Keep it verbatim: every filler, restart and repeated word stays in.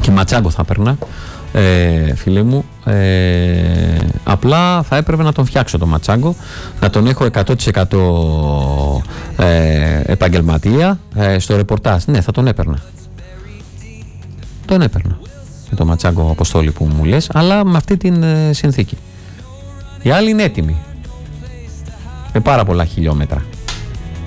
Και Ματσάγκο θα έπαιρνα, ε, φίλε μου. Ε, απλά θα έπρεπε να τον φτιάξω τον Ματσάγκο, να τον έχω εκατό τοις εκατό ε, επαγγελματία ε, στο ρεπορτάζ. Ναι, θα τον έπαιρνα. Τον έπαιρνα. Με τον Ματσάγκο, Αποστόλη, που μου λες, αλλά με αυτή την ε, συνθήκη. Οι άλλοι είναι έτοιμοι. Με πάρα πολλά χιλιόμετρα.